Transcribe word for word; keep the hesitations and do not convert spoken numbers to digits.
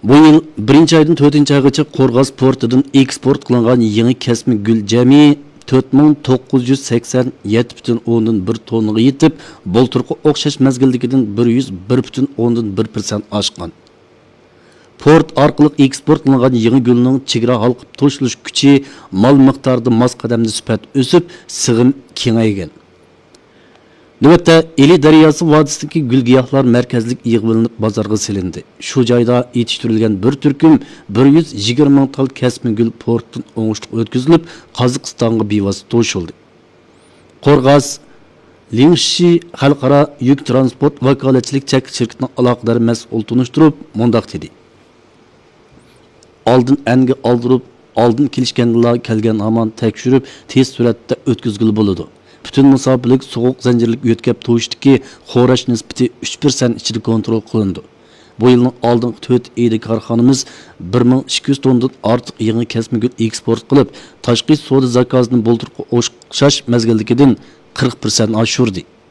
Bu yıl birinchi aydan to'rtinchi aygacha Qo'rg'os portidan eksport qilingan yangi kesme gül jami to'rt ming to'qqiz yuz sakson yetti butun o'ndan bir tonnaga yetib, bo'ltirqi o'xshash mezgildagidan bir yuz bir butun o'ndan bir persent oshgan. Port orqali eksport qilingan yangi gulning chegara halqib to'shilish kuchi mal miqdorida mos qadamda sifat o'sib, sig'im kengaygan. Növbətdə Eli Daryosi vodisidagi gül giyohlar markazlik yig'ilib bozorga silindi. Shu joyda yetishtirilgan bir turkum bir yuz yigirma ming tal kesme gül portdan o'ngishli o'tkazilib, Qozog'istonga bevosita to'shildi. Qo'rg'os Lingshi xalqaro yuk transport vakolatchilik shirkatining aloqador mas'ul tunishtirib, mundaq dedi. Oldin anga oldirib, oldin kelishganlar kelgan hamon tekshirib, tez suratda o'tkazgili bo'ladi. Bütün musofilik soğuk zincirlik yo'tkab to'yishdiki, xo'rash nisbati uch persent ichida kontrol qilindi. Bu yilning oldingi to'rt oyida korxonamiz bir ming ikki yuz tonnadan ortiq yangi kesme gül eksport qilib, tashqi savdo zakazini bo'ltirib o'xshash mezgildagidan qirq persent oshirdi.